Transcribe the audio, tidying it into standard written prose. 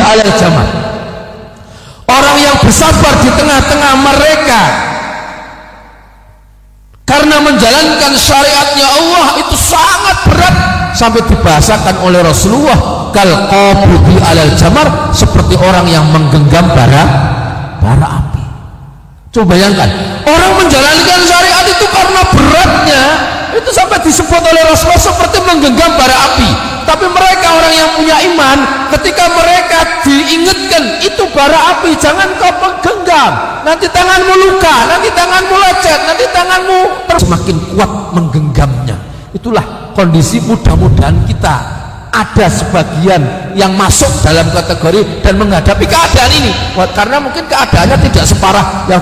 alal jamar. Orang yang bersabar di tengah-tengah mereka karena menjalankan syariatnya Allah itu sangat berat, sampai dibahasakan oleh Rasulullah kal qabudi alal jamar, seperti orang yang menggenggam bara api. Coba bayangkan, orang menjalankan syariat itu karena beratnya itu sampai disebut oleh Rasulullah seperti menggenggam bara api. Tapi mereka orang yang punya iman, ketika mereka diingatkan itu bara api, jangan kau menggenggam, nanti tanganmu luka, nanti tanganmu lecet, nanti tanganmu semakin kuat menggenggamnya. Itulah kondisi, mudah-mudahan kita ada sebagian yang masuk dalam kategori dan menghadapi keadaan ini, karena mungkin keadaannya tidak separah yang